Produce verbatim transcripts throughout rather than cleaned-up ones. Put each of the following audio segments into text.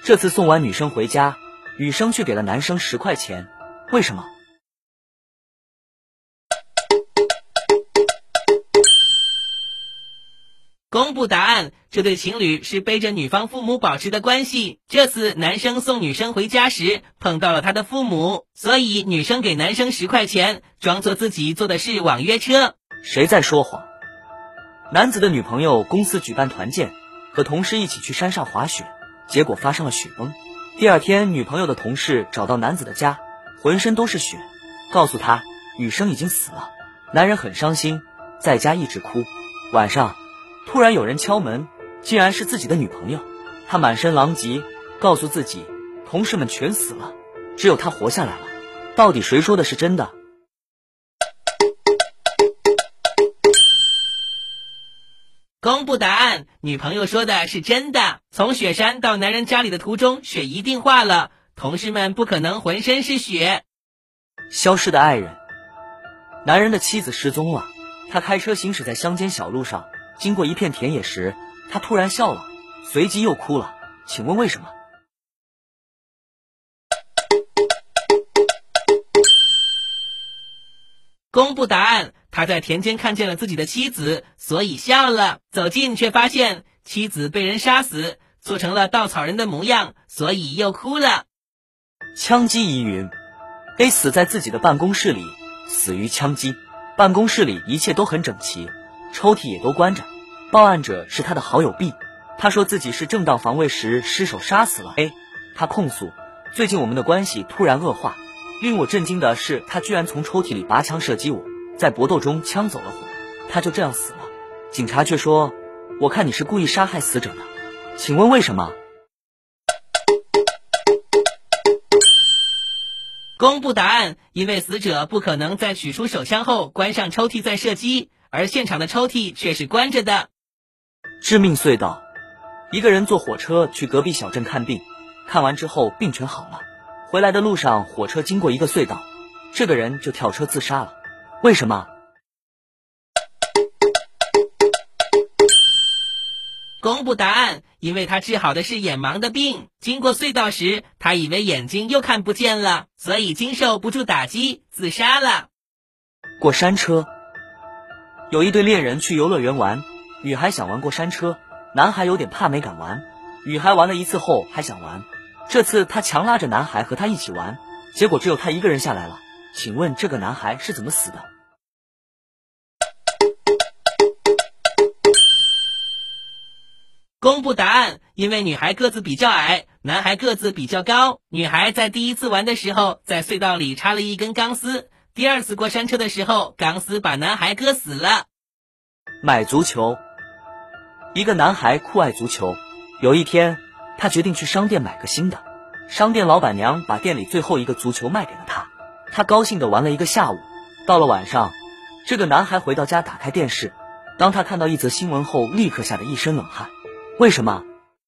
这次送完女生回家，女生却给了男生十块钱，为什么？ 公布答案，这对情侣是背着女方父母保持的关系。这次男生送女生回家时碰到了他的父母，所以女生给男生十块钱，装作自己坐的是网约车。 谁在说谎？男子的女朋友公司举办团建，和同事一起去山上滑雪，结果发生了雪崩。第二天，女朋友的同事找到男子的家，浑身都是血，告诉他女生已经死了。男人很伤心，在家一直哭。晚上突然有人敲门，竟然是自己的女朋友。他满身狼藉，告诉自己同事们全死了，只有他活下来了。到底谁说的是真的？ 公布答案，女朋友说的是真的。从雪山到男人家里的途中，雪一定化了，同事们不可能浑身是血。 消失的爱人。男人的妻子失踪了，他开车行驶在乡间小路上，经过一片田野时，他突然笑了，随即又哭了，请问为什么？ 公布答案，他在田间看见了自己的妻子，所以笑了。走近却发现妻子被人杀死，做成了稻草人的模样，所以又哭了。 枪击疑云。 A 死在自己的办公室里，死于枪击。办公室里一切都很整齐，抽屉也都关着。报案者是他的好友 B， 他说自己是正当防卫时失手杀死了 A。他控诉，最近我们的关系突然恶化，令我震惊的是他居然从抽屉里拔枪射击我，在搏斗中枪走了火，他就这样死了。警察却说，我看你是故意杀害死者的，请问为什么？ 公布答案，因为死者不可能在取出手枪后关上抽屉再射击，而现场的抽屉却是关着的。 致命隧道。一个人坐火车去隔壁小镇看病，看完之后病全好了，回来的路上火车经过一个隧道，这个人就跳车自杀了，为什么？ 公布答案，因为他治好的是眼盲的病，经过隧道时，他以为眼睛又看不见了，所以经受不住打击，自杀了。 过山车。有一对恋人去游乐园玩，女孩想玩过山车，男孩有点怕没敢玩。女孩玩了一次后还想玩，这次他强拉着男孩和他一起玩，结果只有他一个人下来了。请问这个男孩是怎么死的？ 公布答案，因为女孩个子比较矮，男孩个子比较高。女孩在第一次玩的时候，在隧道里插了一根钢丝，第二次过山车的时候，钢丝把男孩割死了。 买足球。一个男孩酷爱足球，有一天他决定去商店买个新的，商店老板娘把店里最后一个足球卖给了他，他高兴地玩了一个下午。到了晚上，这个男孩回到家打开电视，当他看到一则新闻后，立刻吓得一身冷汗。为什么？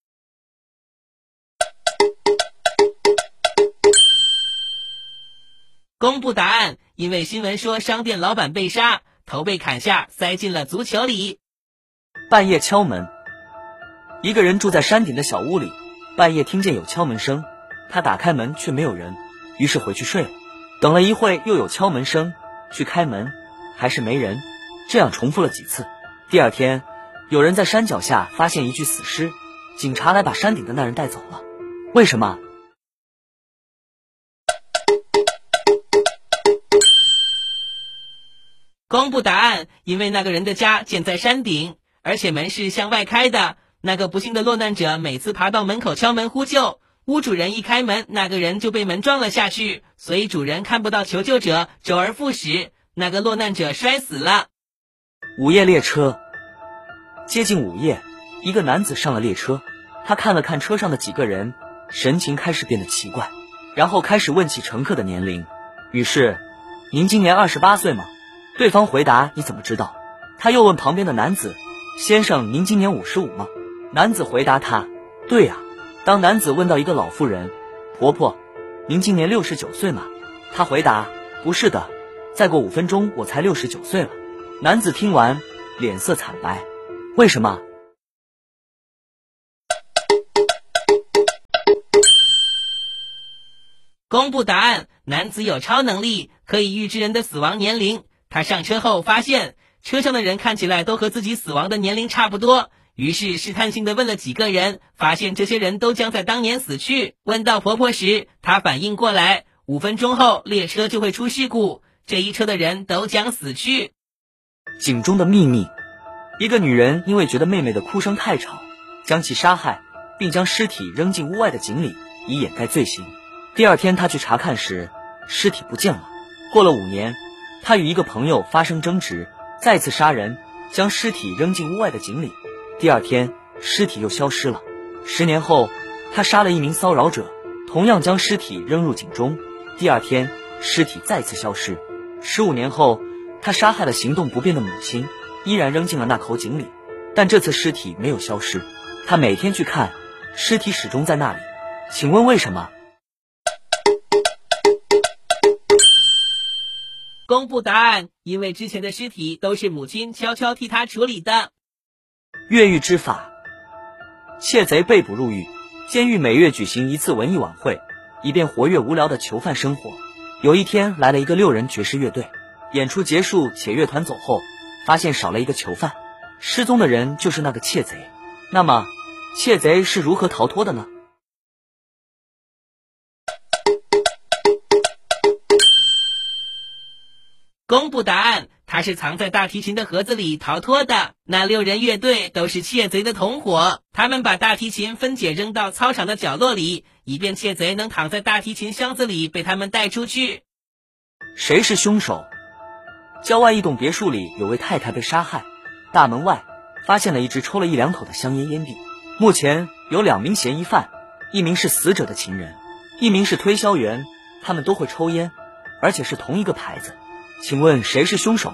公布答案，因为新闻说商店老板被杀，头被砍下，塞进了足球里。 半夜敲门。一个人住在山顶的小屋里，半夜听见有敲门声，他打开门却没有人，于是回去睡了。等了一会又有敲门声，去开门，还是没人，这样重复了几次。第二天，有人在山脚下发现一具死尸，警察来把山顶的那人带走了，为什么？ 公布答案，因为那个人的家建在山顶，而且门是向外开的。那个不幸的落难者每次爬到门口敲门呼救，屋主人一开门，那个人就被门撞了下去，所以主人看不到求救者，周而复始，那个落难者摔死了。 午夜列车。接近午夜，一个男子上了列车，他看了看车上的几个人，神情开始变得奇怪，然后开始问起乘客的年龄。于是，您今年二十八岁吗？对方回答，你怎么知道？他又问旁边的男子，先生，您今年五十五吗？男子回答他，对呀。当男子问到一个老妇人，婆婆，您今年六十九岁吗？他回答，不是的，再过五分钟我才六十九岁了。男子听完，脸色惨白，为什么？ 公布答案，男子有超能力，可以预知人的死亡年龄。他上车后发现，车上的人看起来都和自己死亡的年龄差不多，于是试探性地问了几个人，发现这些人都将在当年死去。问到婆婆时，她反应过来，五分钟后列车就会出事故，这一车的人都将死去。 井中的秘密。一个女人因为觉得妹妹的哭声太吵，将其杀害，并将尸体扔进屋外的井里，以掩盖罪行。第二天她去查看时，尸体不见了。过了五年，她与一个朋友发生争执，再次杀人，将尸体扔进屋外的井里。第二天，尸体又消失了。十年后，她杀了一名骚扰者，同样将尸体扔入井中。第二天，尸体再次消失。十五年后，她杀害了行动不便的母亲，依然扔进了那口井里，但这次尸体没有消失。她每天去看，尸体始终在那里。请问为什么？ 公布答案，因为之前的尸体都是母亲悄悄替他处理的。 越狱之法。窃贼被捕入狱，监狱每月举行一次文艺晚会，以便活跃无聊的囚犯生活。有一天来了一个六人爵士乐队，演出结束且乐团走后，发现少了一个囚犯，失踪的人就是那个窃贼。那么窃贼是如何逃脱的呢？ 公布答案，他是藏在大提琴的盒子里逃脱的。那六人乐队都是窃贼的同伙，他们把大提琴分解扔到操场的角落里，以便窃贼能躺在大提琴箱子里被他们带出去。 谁是凶手？郊外一栋别墅里有位太太被杀害，大门外发现了一支抽了一两口的香烟烟蒂。目前有两名嫌疑犯，一名是死者的情人，一名是推销员，他们都会抽烟，而且是同一个牌子。请问谁是凶手？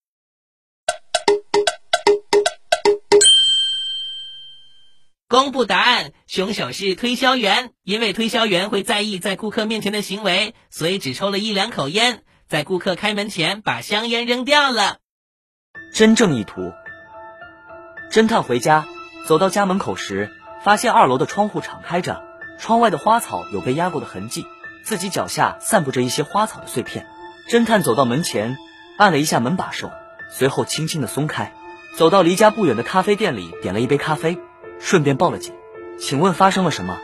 公布答案，凶手是推销员。因为推销员会在意在顾客面前的行为，所以只抽了一两口烟，在顾客开门前把香烟扔掉了。 真正意图。侦探回家，走到家门口时，发现二楼的窗户敞开着，窗外的花草有被压过的痕迹，自己脚下散布着一些花草的碎片。侦探走到门前，按了一下门把手，随后轻轻地松开，走到离家不远的咖啡店里，点了一杯咖啡，顺便报了警。请问发生了什么？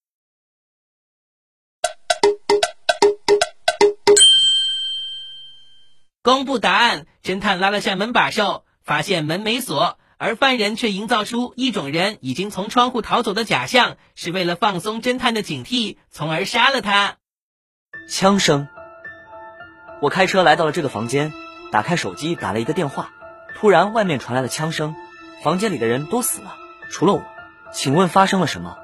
公布答案，侦探拉了下门把手，发现门没锁，而犯人却营造出一种人已经从窗户逃走的假象，是为了放松侦探的警惕，从而杀了他。 枪声。我开车来到了这个房间，打开手机打了一个电话，突然外面传来了枪声，房间里的人都死了，除了我。请问发生了什么？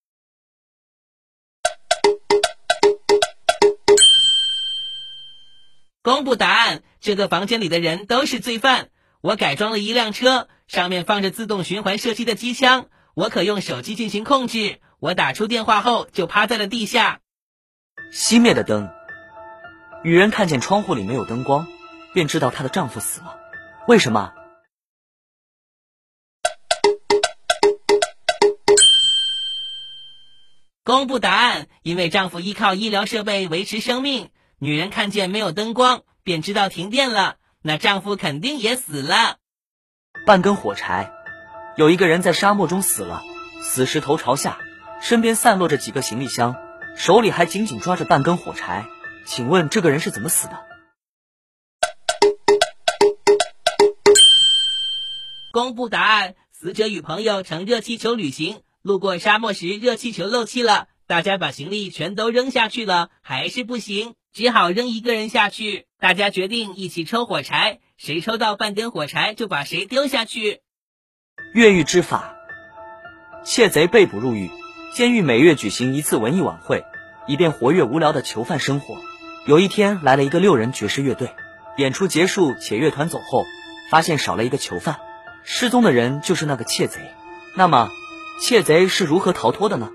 公布答案，这个房间里的人都是罪犯。我改装了一辆车，上面放着自动循环射击的机枪，我可用手机进行控制。我打出电话后就趴在了地下。 熄灭的灯。女人看见窗户里没有灯光，便知道她的丈夫死了。为什么？ 公布答案，因为丈夫依靠医疗设备维持生命。女人看见没有灯光，便知道停电了，那丈夫肯定也死了。 半根火柴。有一个人在沙漠中死了，死时头朝下，身边散落着几个行李箱，手里还紧紧抓着半根火柴。请问这个人是怎么死的？ 公布答案，死者与朋友乘热气球旅行，路过沙漠时热气球漏气了，大家把行李全都扔下去了，还是不行，只好扔一个人下去。大家决定一起抽火柴，谁抽到半根火柴就把谁丢下去。 越狱之法。窃贼被捕入狱，监狱每月举行一次文艺晚会，以便活跃无聊的囚犯生活。有一天来了一个六人爵士乐队，演出结束且乐团走后，发现少了一个囚犯，失踪的人就是那个窃贼。那么窃贼是如何逃脱的呢？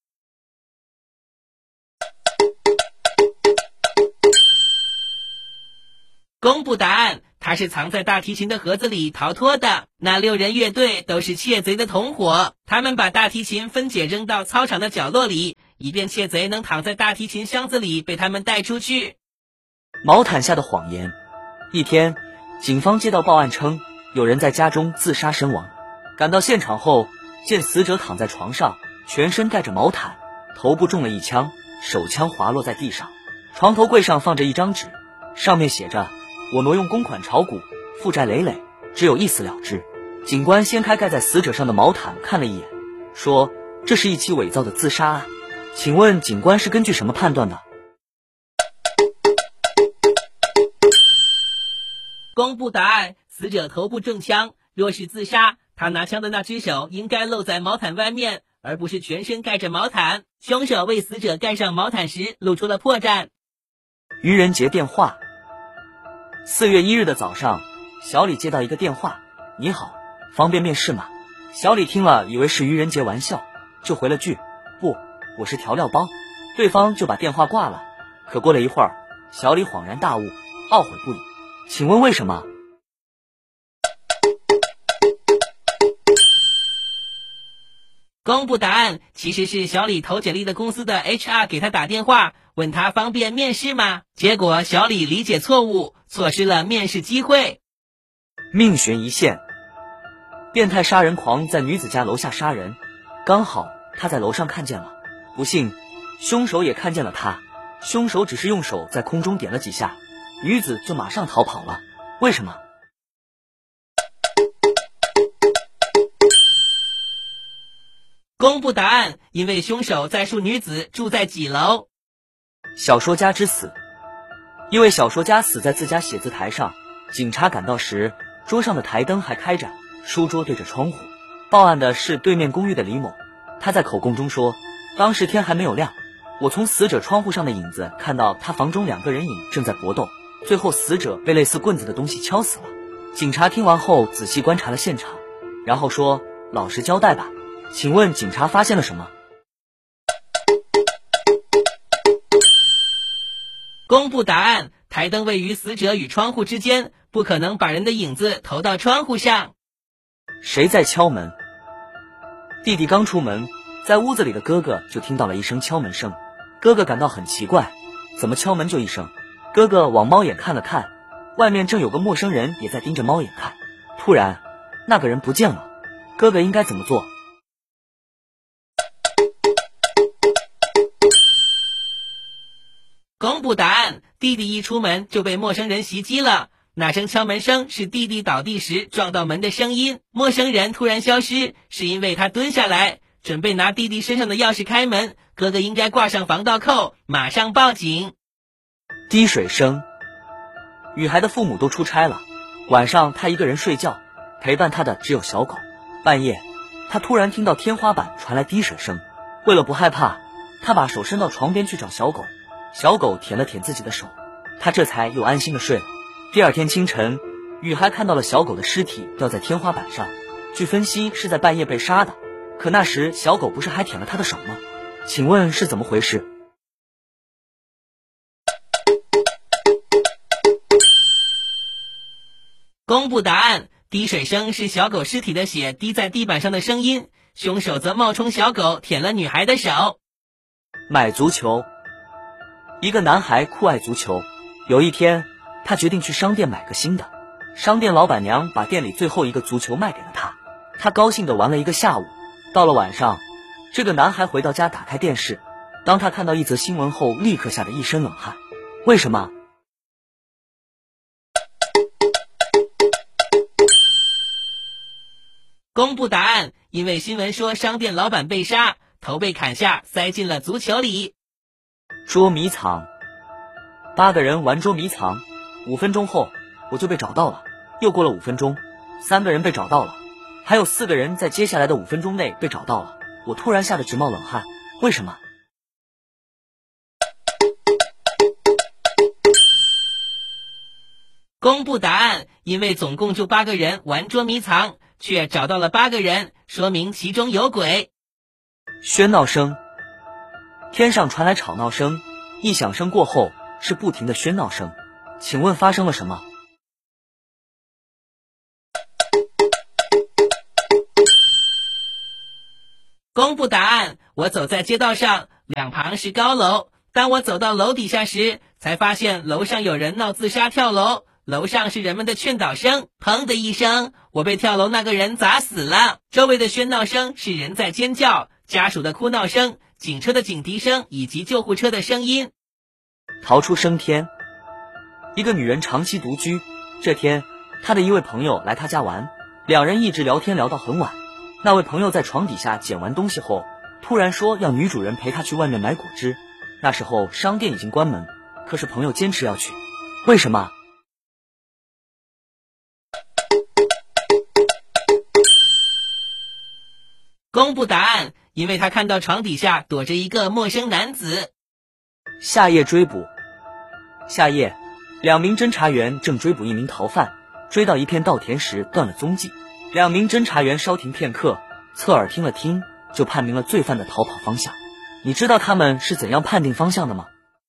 公布答案，他是藏在大提琴的盒子里逃脱的。那六人乐队都是窃贼的同伙，他们把大提琴分解扔到操场的角落里， 以便窃贼能躺在大提琴箱子里被他们带出去。 毛毯下的谎言。一天，警方接到报案称有人在家中自杀身亡。赶到现场后，见死者躺在床上，全身盖着毛毯，头部中了一枪，手枪滑落在地上。床头柜上放着一张纸，上面写着：我挪用公款炒股，负债累累，只有一死了之。警官掀开盖在死者上的毛毯看了一眼，说这是一起伪造的自杀案。请问警官是根据什么判断的？ 公布答案，死者头部中枪，若是自杀，他拿枪的那只手应该露在毛毯外面，而不是全身盖着毛毯。凶手为死者盖上毛毯时露出了破绽。 愚人节电话。四月一日的早上，小李接到一个电话：你好，方便面试吗？小李听了以为是愚人节玩笑，就回了句：不，我是调料包。对方就把电话挂了。可过了一会儿，小李恍然大悟，懊悔不已。请问为什么？ 公布答案，其实是小李投简历的公司的 H R 给他打电话，问他方便面试吗？结果小李理解错误，错失了面试机会。 命悬一线。变态杀人狂在女子家楼下杀人，刚好他在楼上看见了，不幸凶手也看见了他。凶手只是用手在空中点了几下，女子就马上逃跑了。为什么？ 公布答案，因为凶手在述女子住在几楼。 小说家之死。一位小说家死在自家写字台上，警察赶到时，桌上的台灯还开着，书桌对着窗户。报案的是对面公寓的李某，他在口供中说，当时天还没有亮，我从死者窗户上的影子看到他房中两个人影正在搏斗，最后死者被类似棍子的东西敲死了。警察听完后仔细观察了现场，然后说，老实交代吧，请问警察发现了什么？ 公布答案，台灯位于死者与窗户之间，不可能把人的影子投到窗户上。 谁在敲门？弟弟刚出门，在屋子里的哥哥就听到了一声敲门声，哥哥感到很奇怪，怎么敲门就一声？哥哥往猫眼看了看，外面正有个陌生人也在盯着猫眼看。突然，那个人不见了，哥哥应该怎么做？ 公布答案，弟弟一出门就被陌生人袭击了。那声敲门声是弟弟倒地时撞到门的声音，陌生人突然消失，是因为他蹲下来准备拿弟弟身上的钥匙开门，哥哥应该挂上防盗扣，马上报警。 滴水声。雨孩的父母都出差了，晚上他一个人睡觉，陪伴他的只有小狗。半夜，他突然听到天花板传来滴水声，为了不害怕，他把手伸到床边去找小狗，小狗舔了舔自己的手，他这才又安心的睡了。第二天清晨，雨孩看到了小狗的尸体掉在天花板上，据分析是在半夜被杀的，可那时小狗不是还舔了他的手吗？请问是怎么回事？ 公布答案，滴水声是小狗尸体的血滴在地板上的声音，凶手则冒充小狗舔了女孩的手。 买足球。一个男孩酷爱足球，有一天他决定去商店买个新的，商店老板娘把店里最后一个足球卖给了他，他高兴地玩了一个下午。到了晚上，这个男孩回到家打开电视，当他看到一则新闻后，立刻吓得一身冷汗。为什么？ 公布答案，因为新闻说商店老板被杀，头被砍下，塞进了足球里。 捉迷藏。八个人玩捉迷藏，五分钟后我就被找到了。又过了五分钟，三个人被找到了，还有四个人在接下来的五分钟内被找到了。我突然吓得直冒冷汗，为什么？ 公布答案，因为总共就八个人玩捉迷藏，却找到了八个人，说明其中有鬼。 喧闹声。天上传来吵闹声，一响声过后是不停的喧闹声，请问发生了什么？ 公布答案，我走在街道上， 两旁是高楼。当我走到楼底下时，才发现楼上有人闹自杀跳楼，楼上是人们的劝导声。砰的一声，我被跳楼那个人砸死了。周围的喧闹声是人在尖叫，家属的哭闹声，警车的警笛声以及救护车的声音。 逃出升天。一个女人长期独居，这天她的一位朋友来她家玩，两人一直聊天聊到很晚。那位朋友在床底下捡完东西后，突然说要女主人陪他去外面买果汁。那时候商店已经关门，可是朋友坚持要去。为什么？ 公布答案，因为他看到床底下躲着一个陌生男子。 下夜追捕。下夜，两名侦查员正追捕一名逃犯，追到一片稻田时断了踪迹。两名侦查员稍停片刻，侧耳听了听，就判明了罪犯的逃跑方向。你知道他们是怎样判定方向的吗？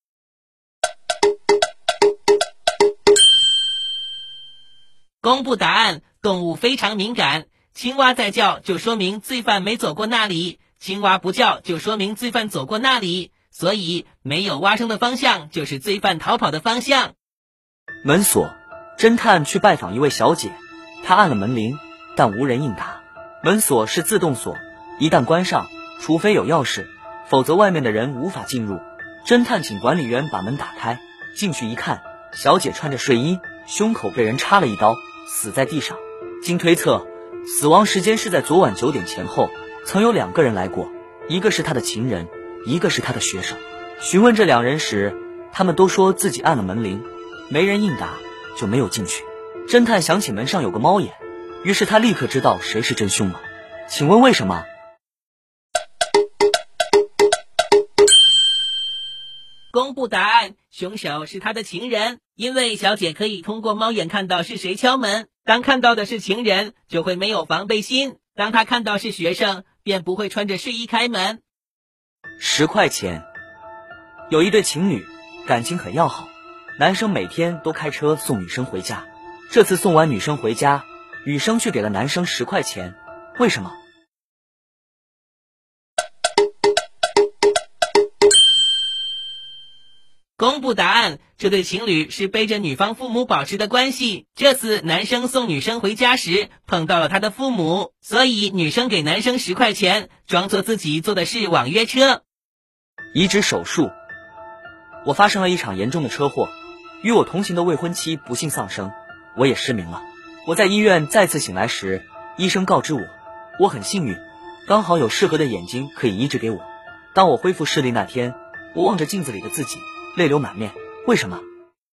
公布答案，动物非常敏感。青蛙在叫就说明罪犯没走过那里，青蛙不叫就说明罪犯走过那里，所以没有蛙声的方向就是罪犯逃跑的方向。 门锁。侦探去拜访一位小姐，他按了门铃，但无人应答。门锁是自动锁，一旦关上，除非有钥匙，否则外面的人无法进入。侦探请管理员把门打开，进去一看，小姐穿着睡衣，胸口被人插了一刀，死在地上。经推测，死亡时间是在昨晚九点前后，曾有两个人来过，一个是他的情人，一个是他的学生。询问这两人时，他们都说自己按了门铃，没人应答，就没有进去。侦探想起门上有个猫眼，于是他立刻知道谁是真凶了。请问为什么？ 公布答案，凶手是他的情人，因为小姐可以通过猫眼看到是谁敲门。当看到的是情人，就会没有防备心；当他看到是学生，便不会穿着睡衣开门。 十块钱。有一对情侣，感情很要好，男生每天都开车送女生回家。这次送完女生回家，女生却给了男生十块钱，为什么？ 公布答案，这对情侣是背着女方父母保持的关系。这次男生送女生回家时碰到了他的父母，所以女生给男生十块钱，装作自己坐的是网约车。 移植手术。我发生了一场严重的车祸，与我同行的未婚妻不幸丧生，我也失明了。我在医院再次醒来时，医生告知我，我很幸运，刚好有适合的眼睛可以移植给我。当我恢复视力那天，我望着镜子里的自己，泪流满面。为什么？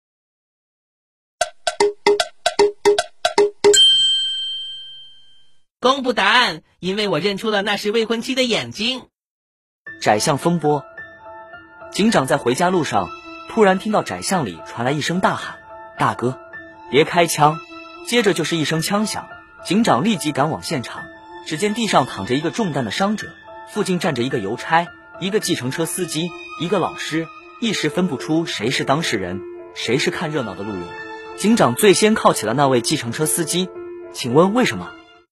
公布答案，因为我认出了那是未婚妻的眼睛。 窄巷风波。警长在回家路上，突然听到窄巷里传来一声大喊：大哥，别开枪！接着就是一声枪响，警长立即赶往现场，只见地上躺着一个中弹的伤者，附近站着一个邮差，一个计程车司机，一个老师，一时分不出谁是当事人，谁是看热闹的路人。警长最先铐起了那位计程车司机，请问为什么？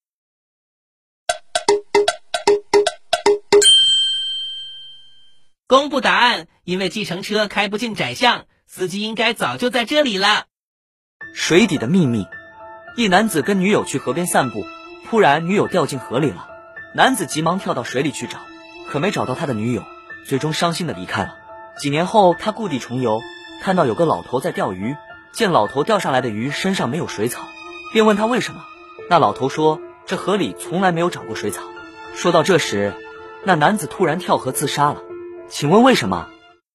公布答案，因为计程车开不进窄巷，司机应该早就在这里了。 水底的秘密。一男子跟女友去河边散步，突然女友掉进河里了，男子急忙跳到水里去找，可没找到他的女友，最终伤心的离开了。几年后，他故地重游，看到有个老头在钓鱼，见老头钓上来的鱼身上没有水草，便问他为什么。那老头说，这河里从来没有长过水草。说到这时，那男子突然跳河自杀了。请问为什么？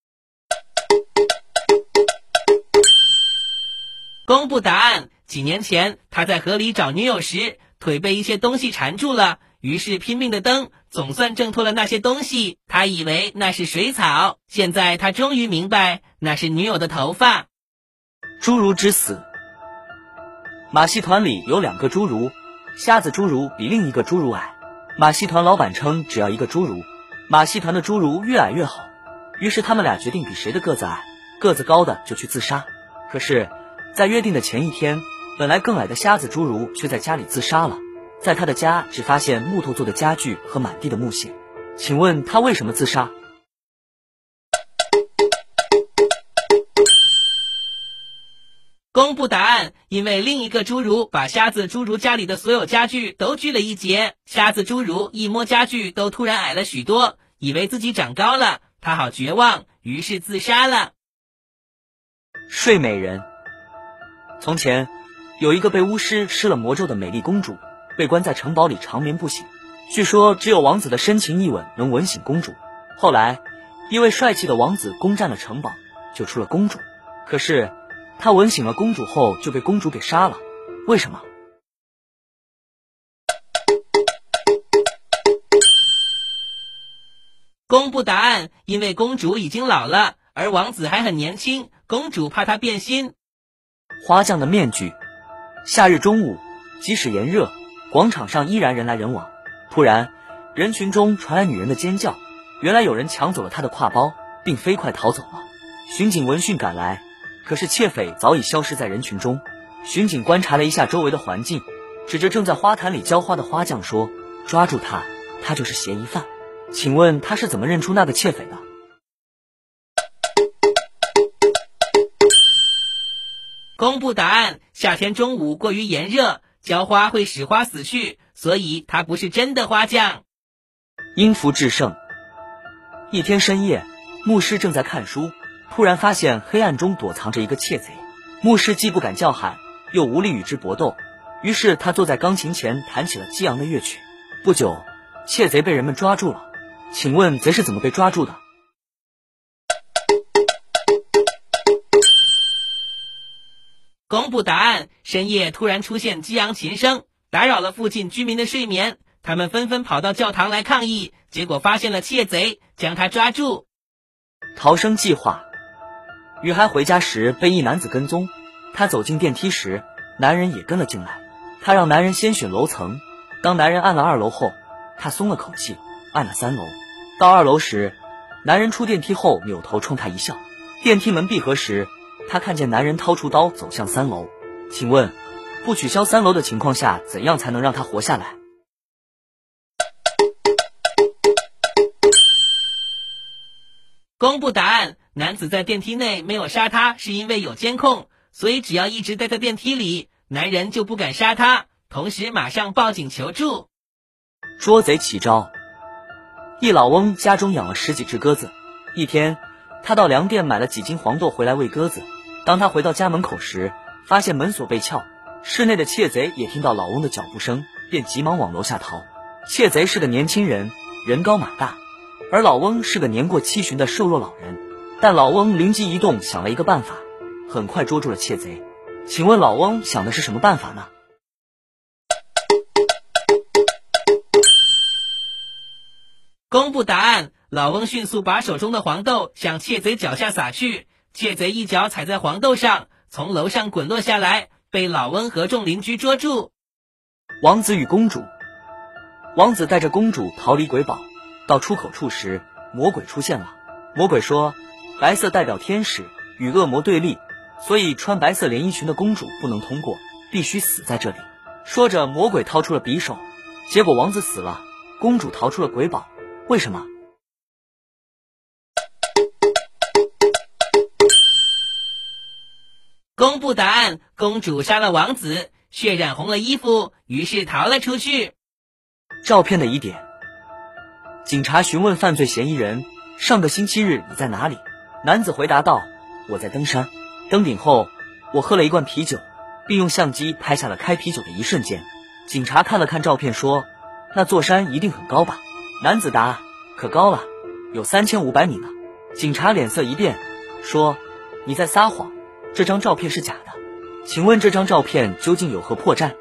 公布答案，几年前他在河里找女友时，腿被一些东西缠住了，于是拼命的蹬，总算挣脱了那些东西。他以为那是水草，现在他终于明白那是女友的头发。 侏儒之死。马戏团里有两个侏儒，瞎子侏儒比另一个侏儒矮，马戏团老板称只要一个侏儒。马戏团的侏儒越矮越好，于是他们俩决定比谁的个子矮，个子高的就去自杀。可是在约定的前一天，本来更矮的瞎子侏儒却在家里自杀了，在他的家只发现木头做的家具和满地的木屑。请问他为什么自杀？ 公布答案，因为另一个侏儒把瞎子侏儒家里的所有家具都锯了一截，瞎子侏儒一摸家具都突然矮了许多，以为自己长高了，他好绝望，于是自杀了。 睡美人。从前有一个被巫师施了魔咒的美丽公主，被关在城堡里长眠不醒，据说只有王子的深情一吻能吻醒公主。后来一位帅气的王子攻占了城堡，救出了公主，可是他吻醒了公主后就被公主给杀了，为什么？ 公布答案，因为公主已经老了，而王子还很年轻，公主怕他变心。 花匠的面具。夏日中午，即使炎热，广场上依然人来人往。突然，人群中传来女人的尖叫，原来有人抢走了她的挎包，并飞快逃走了。巡警闻讯赶来，可是窃匪早已消失在人群中。巡警观察了一下周围的环境，指着正在花坛里浇花的花匠说：“抓住他，他就是嫌疑犯。”请问他是怎么认出那个窃匪的？ 公布答案，夏天中午过于炎热，浇花会使花死去，所以他不是真的花匠。 因福制胜。一天深夜，牧师正在看书，突然发现黑暗中躲藏着一个窃贼。牧师既不敢叫喊，又无力与之搏斗，于是他坐在钢琴前弹起了激昂的乐曲。不久，窃贼被人们抓住了。请问贼是怎么被抓住的？ 公布答案，深夜突然出现激昂琴声，打扰了附近居民的睡眠，他们纷纷跑到教堂来抗议，结果发现了窃贼，将他抓住。 逃生计划。女孩回家时被一男子跟踪，她走进电梯时，男人也跟了进来。她让男人先选楼层，当男人按了二楼后，她松了口气，按了三楼。到二楼时，男人出电梯后扭头冲她一笑。电梯门闭合时，她看见男人掏出刀走向三楼。请问，不取消三楼的情况下，怎样才能让他活下来？ 公布答案，男子在电梯内没有杀他，是因为有监控，所以只要一直待在电梯里，男人就不敢杀他，同时马上报警求助。 捉贼起招。一老翁家中养了十几只鸽子，一天他到粮店买了几斤黄豆回来喂鸽子。当他回到家门口时，发现门锁被撬，室内的窃贼也听到老翁的脚步声，便急忙往楼下逃。窃贼是个年轻人，人高马大，而老翁是个年过七旬的瘦弱老人。但老翁灵机一动，想了一个办法，很快捉住了窃贼。请问老翁想的是什么办法呢？ 公布答案，老翁迅速把手中的黄豆向窃贼脚下撒去，窃贼一脚踩在黄豆上，从楼上滚落下来，被老翁和众邻居捉住。 王子与公主。王子带着公主逃离鬼堡，到出口处时，魔鬼出现了。魔鬼说，白色代表天使，与恶魔对立，所以穿白色连衣裙的公主不能通过，必须死在这里。说着，魔鬼掏出了匕首，结果王子死了，公主逃出了鬼堡。为什么？ 公布答案，公主杀了王子，血染红了衣服，于是逃了出去。 照片的疑点。警察询问犯罪嫌疑人，上个星期日你在哪里？男子回答道，我在登山，登顶后我喝了一罐啤酒，并用相机拍下了开啤酒的一瞬间。警察看了看照片说，那座山一定很高吧？男子答，可高了，有三千五百米呢。警察脸色一变，说，你在撒谎，这张照片是假的，请问这张照片究竟有何破绽？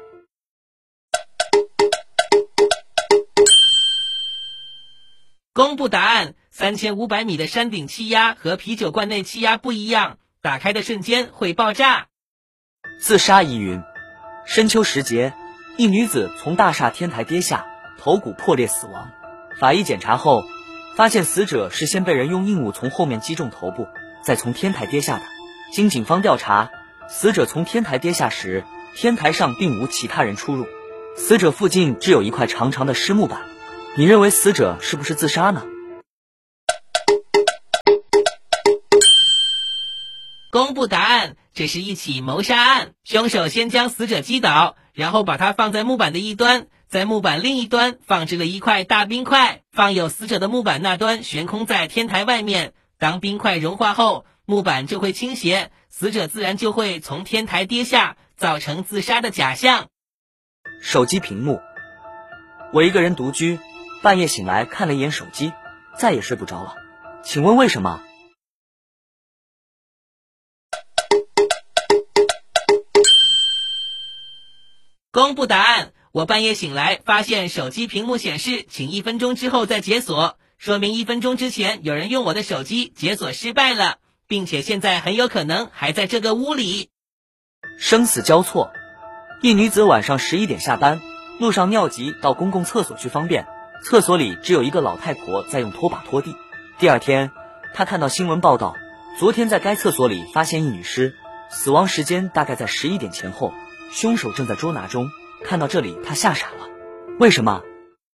公布答案，三千五百米的山顶气压和啤酒罐内气压不一样，打开的瞬间会爆炸。 自杀疑云。深秋时节，一女子从大厦天台跌下，头骨破裂死亡。法医检查后发现死者是先被人用硬物从后面击中头部，再从天台跌下的。经警方调查，死者从天台跌下时，天台上并无其他人出入，死者附近只有一块长长的湿木板。你认为死者是不是自杀呢？ 公布答案， 这是一起谋杀案。凶手先将死者击倒，然后把他放在木板的一端，在木板另一端放置了一块大冰块，放有死者的木板那端悬空在天台外面。当冰块融化后，木板就会倾斜，死者自然就会从天台跌下，造成自杀的假象。 手机屏幕。我一个人独居，半夜醒来看了一眼手机，再也睡不着了。请问为什么？ 公布答案。我半夜醒来，发现手机屏幕显示请一分钟之后再解锁，说明一分钟之前有人用我的手机解锁失败了，并且现在很有可能还在这个屋里。 生死交错。一女子晚上十一点下班，路上尿急到公共厕所去方便，厕所里只有一个老太婆在用拖把拖地。第二天，她看到新闻报道，昨天在该厕所里发现一女尸，死亡时间大概在十一点前后，凶手正在捉拿中。看到这里，她吓傻了。为什么？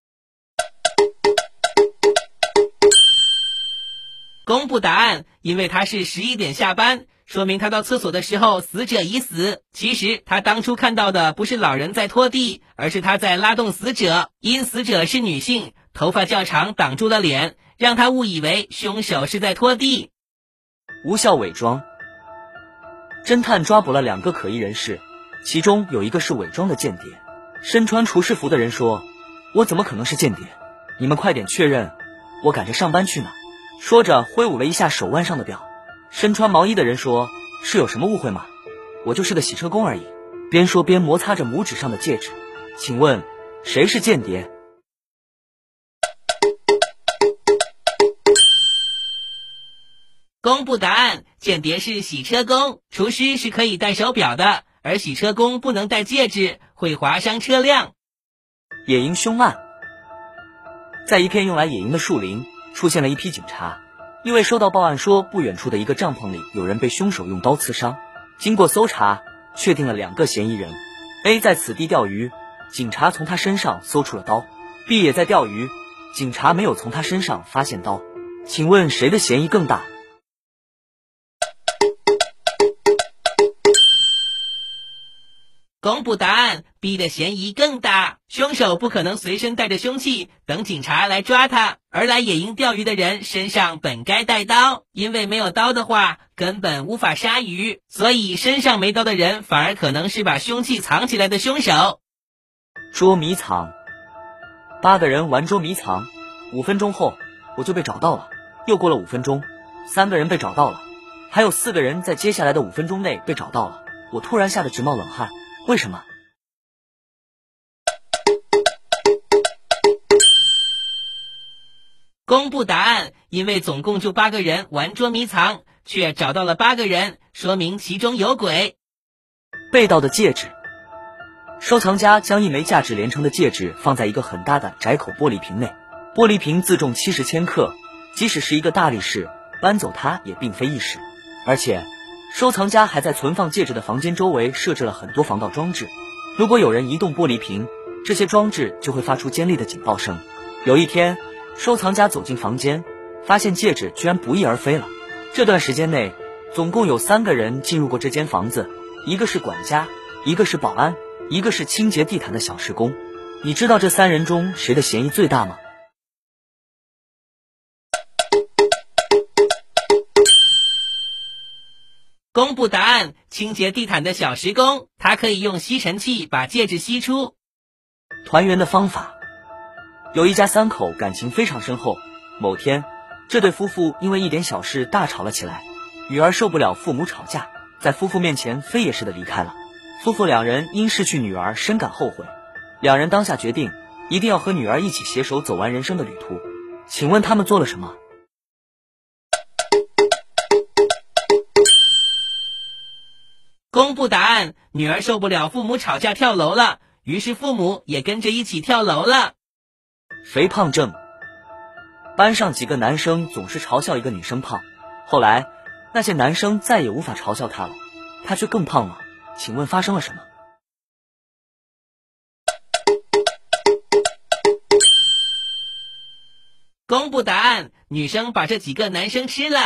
公布答案。因为他是十一点下班，说明他到厕所的时候死者已死。其实他当初看到的不是老人在拖地，而是他在拉动死者。因死者是女性，头发较长挡住了脸，让他误以为凶手是在拖地。 无效伪装。侦探抓捕了两个可疑人士，其中有一个是伪装的间谍。身穿厨师服的人说：“我怎么可能是间谍？你们快点确认，我赶着上班去呢。”说着挥舞了一下手腕上的表。身穿毛衣的人说：“是有什么误会吗？我就是个洗车工而已。”边说边摩擦着拇指上的戒指。请问谁是间谍？ 公布答案。间谍是洗车工，厨师是可以戴手表的，而洗车工不能戴戒指，会划伤车辆。 野营凶案。在一片用来野营的树林，出现了一批警察，因为收到报案说不远处的一个帐篷里有人被凶手用刀刺伤。经过搜查，确定了两个嫌疑人。 A 在此地钓鱼，警察从他身上搜出了刀。 B 也在钓鱼，警察没有从他身上发现刀。请问谁的嫌疑更大？ 公布答案 ，B 的嫌疑更大。凶手不可能随身带着凶器等警察来抓他，而来野营钓鱼的人身上本该带刀，因为没有刀的话根本无法杀鱼，所以身上没刀的人反而可能是把凶器藏起来的凶手。 捉迷藏。八个人玩捉迷藏，五分钟后我就被找到了。又过了五分钟，三个人被找到了，还有四个人在接下来的五分钟内被找到了。我突然吓得直冒冷汗，为什么？ 公布答案，因为总共就八个人玩捉迷藏，却找到了八个人，说明其中有鬼。 被盗的戒指。收藏家将一枚价值连城的戒指放在一个很大的窄口玻璃瓶内，玻璃瓶自重七十千克，即使是一个大力士搬走它也并非易事。而且收藏家还在存放戒指的房间周围设置了很多防盗装置，如果有人移动玻璃瓶，这些装置就会发出尖利的警报声。有一天，收藏家走进房间，发现戒指居然不翼而飞了。这段时间内，总共有三个人进入过这间房子，一个是管家，一个是保安，一个是清洁地毯的小时工。你知道这三人中谁的嫌疑最大吗？ 公布答案，清洁地毯的小时工，他可以用吸尘器把戒指吸出。 团圆的方法。有一家三口感情非常深厚，某天这对夫妇因为一点小事大吵了起来，女儿受不了父母吵架，在夫妇面前飞也似的离开了。夫妇两人因失去女儿深感后悔，两人当下决定一定要和女儿一起携手走完人生的旅途。请问他们做了什么？ 公布答案，女儿受不了父母吵架跳楼了，于是父母也跟着一起跳楼了。 肥胖症。班上几个男生总是嘲笑一个女生胖，后来那些男生再也无法嘲笑她了，她却更胖了。请问发生了什么？ 公布答案，女生把这几个男生吃了。